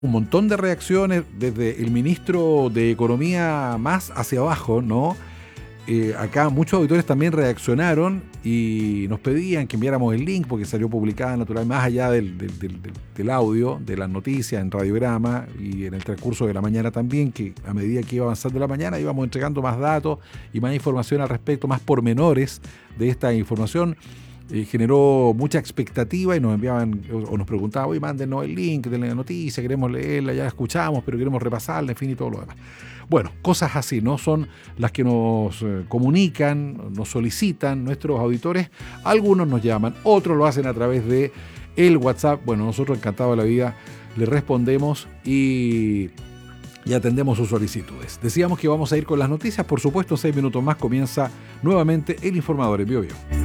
un montón de reacciones desde el ministro de Economía más hacia abajo, ¿no? Acá muchos auditores también reaccionaron y nos pedían que enviáramos el link porque salió publicada natural, más allá del audio, de las noticias en radiograma y en el transcurso de la mañana también, que a medida que iba avanzando la mañana íbamos entregando más datos y más información al respecto, más pormenores de esta información. Generó mucha expectativa y nos enviaban o nos preguntaban, oye, mándenos el link de la noticia, queremos leerla, ya la escuchamos, pero queremos repasarla, en fin, y todo lo demás. Bueno, cosas así, ¿no? Son las que nos comunican, nos solicitan nuestros auditores. Algunos nos llaman, otros lo hacen a través de el WhatsApp. Bueno, nosotros encantados de la vida les respondemos y atendemos sus solicitudes. Decíamos que vamos a ir con las noticias. Por supuesto, 6 minutos más comienza nuevamente el Informador en Bio Bio.